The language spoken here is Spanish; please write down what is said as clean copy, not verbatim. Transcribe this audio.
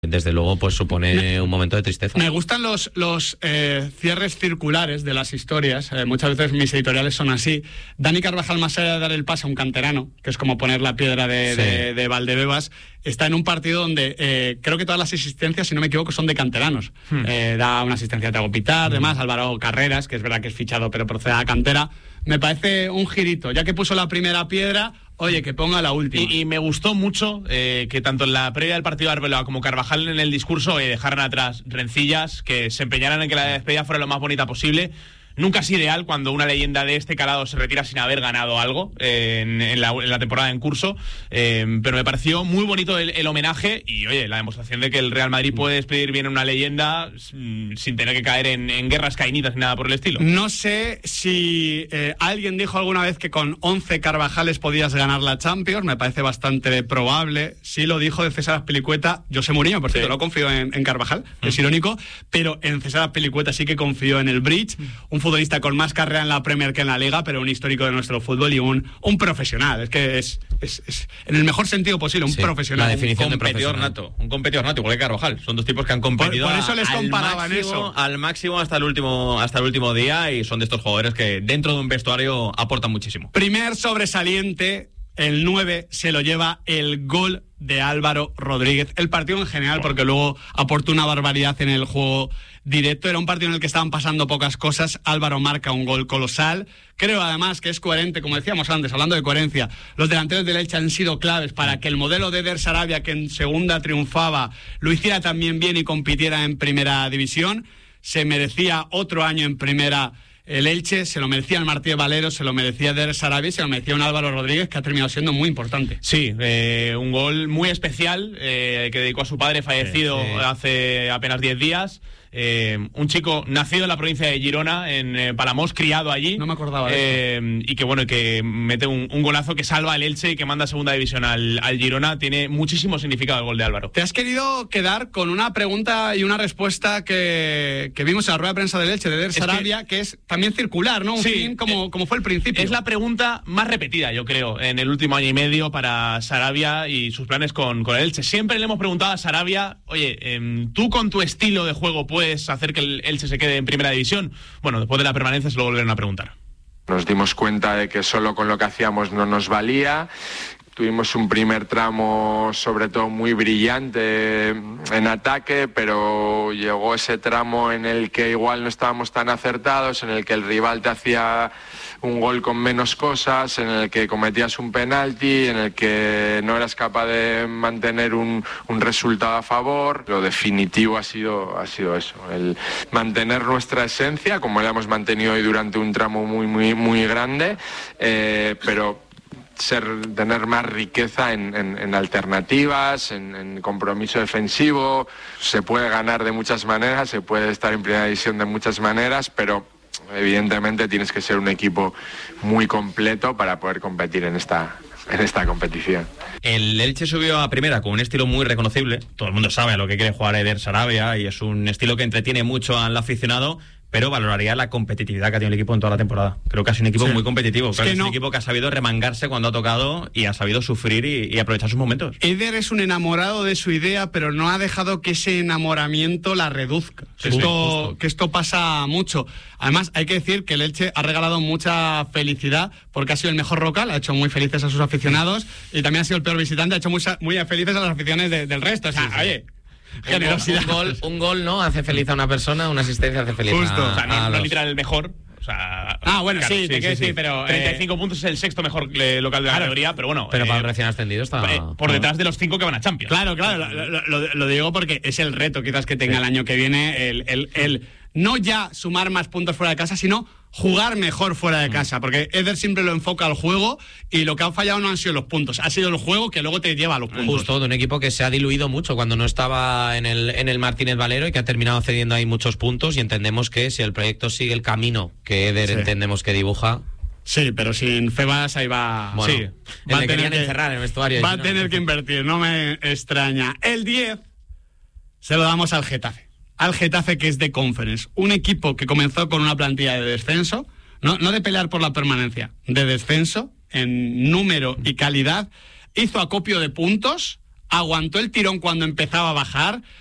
desde luego pues supone un momento de tristeza. Me gustan los cierres circulares de las historias. Muchas veces mis editoriales son así. Dani Carvajal, más allá de dar el pase a un canterano, que es como poner la piedra de Valdebebas, está en un partido donde creo que todas las asistencias, si no me equivoco, son de canteranos. Da una asistencia a Thiago Pitar, además Álvaro Carreras, que es verdad que es fichado pero procede a la cantera. Me parece un girito, ya que puso la primera piedra, oye, que ponga la última. Y me gustó mucho que tanto en la previa del partido de Arbeloa como Carvajal en el discurso dejaran atrás rencillas, que se empeñaran en que la despedida fuera lo más bonita posible. Nunca es ideal cuando una leyenda de este calado se retira sin haber ganado algo en la temporada en curso, pero me pareció muy bonito el homenaje y, oye, la demostración de que el Real Madrid puede despedir bien a una leyenda sin tener que caer en guerras caínitas ni nada por el estilo. No sé si alguien dijo alguna vez que con 11 Carvajales podías ganar la Champions, me parece bastante probable. Sí lo dijo de César Azpilicueta, José Mourinho, por cierto, no confío en Carvajal, es irónico, pero en César Azpilicueta sí que confío en el Bridge, un futbolista con más carrera en la Premier que en la Liga, pero un histórico de nuestro fútbol y un profesional. Es que es en el mejor sentido posible, un profesional. La definición un competidor nato, igual que Carvajal. Son dos tipos que han competido por eso les comparaban al máximo hasta el último día, y son de estos jugadores que dentro de un vestuario aportan muchísimo. Primer sobresaliente, el 9 se lo lleva el gol de Álvaro Rodríguez. El partido en general, porque luego aportó una barbaridad en el juego directo. Era un partido en el que estaban pasando pocas cosas. Álvaro marca un gol colosal. Creo además que es coherente, como decíamos antes, hablando de coherencia, los delanteros del Elche han sido claves para que el modelo de Eder Sarabia, que en segunda triunfaba, lo hiciera también bien y compitiera en primera división. Se merecía otro año en primera el Elche, se lo merecía el Martí Valero, se lo merecía Eder Sarabia y se lo merecía un Álvaro Rodríguez que ha terminado siendo muy importante. Sí, un gol muy especial que dedicó a su padre fallecido hace apenas 10 días. Un chico nacido en la provincia de Girona, en Palamós, criado allí. No me acordaba de eso. Y que bueno, que mete un golazo que salva al Elche y que manda a segunda división al Girona. Tiene muchísimo significado el gol de Álvaro. Te has querido quedar con una pregunta y una respuesta que vimos en la rueda de prensa del Elche de Eder Sarabia, que es también circular, ¿no? Un fin como fue el principio. Es la pregunta más repetida, yo creo, en el último año y medio para Sarabia y sus planes con el Elche. Siempre le hemos preguntado a Sarabia, oye, tú con tu estilo de juego puedes hacer que el Elche se quede en primera división. Bueno, después de la permanencia se lo volvieron a preguntar. Nos dimos cuenta de que solo con lo que hacíamos no nos valía. Tuvimos un primer tramo sobre todo muy brillante en ataque, pero llegó ese tramo en el que igual no estábamos tan acertados, en el que el rival te hacía un gol con menos cosas, en el que cometías un penalti, en el que no eras capaz de mantener un resultado a favor. Lo definitivo ha sido eso, el mantener nuestra esencia, como la hemos mantenido hoy durante un tramo muy grande, pero tener más riqueza en alternativas, en compromiso defensivo. Se puede ganar de muchas maneras, se puede estar en primera división de muchas maneras, pero evidentemente tienes que ser un equipo muy completo para poder competir en esta competición. El Elche subió a primera con un estilo muy reconocible. Todo el mundo sabe a lo que quiere jugar Eder Sarabia y es un estilo que entretiene mucho al aficionado, pero valoraría la competitividad que ha tenido el equipo en toda la temporada. Creo que ha sido un equipo muy competitivo. Es un equipo que ha sabido remangarse cuando ha tocado y ha sabido sufrir y aprovechar sus momentos. Eder es un enamorado de su idea, pero no ha dejado que ese enamoramiento la reduzca. Que esto pasa mucho. Además, hay que decir que el Elche ha regalado mucha felicidad porque ha sido el mejor local, ha hecho muy felices a sus aficionados, y también ha sido el peor visitante, ha hecho muy felices a las aficiones del resto. O sea, oye, generosidad. Un gol no hace feliz a una persona, una asistencia hace feliz Justo. O sea, no literal el mejor. O sea, bueno, claro, sí, pero 35 puntos es el sexto mejor local de la categoría, pero bueno. Pero para el recién ascendido está por detrás de los 5 que van a Champions. Claro, lo digo porque es el reto quizás que tenga el año que viene, el no ya sumar más puntos fuera de casa, sino jugar mejor fuera de casa, porque Eder siempre lo enfoca al juego y lo que ha fallado no han sido los puntos, ha sido el juego que luego te lleva a los puntos. Justo, de un equipo que se ha diluido mucho cuando no estaba en el Martínez Valero y que ha terminado cediendo ahí muchos puntos, y entendemos que si el proyecto sigue el camino que Eder entendemos que dibuja. Sí, pero sin Febas ahí va. Bueno, sí, va a tener que encerrar en el vestuario. Va a tener que invertir, no me extraña. El 10 se lo damos al Getafe. Al Getafe, que es de Conference, un equipo que comenzó con una plantilla de descenso, no de pelear por la permanencia, de descenso en número y calidad, hizo acopio de puntos, aguantó el tirón cuando empezaba a bajar,